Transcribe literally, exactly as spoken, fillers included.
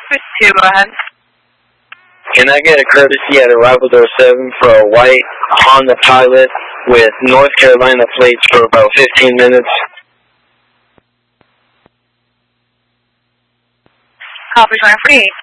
fifty-two, go ahead. Can I get a courtesy at Arrival Door seven for a white Honda Pilot with North Carolina plates for about fifteen minutes? Copy twenty-three.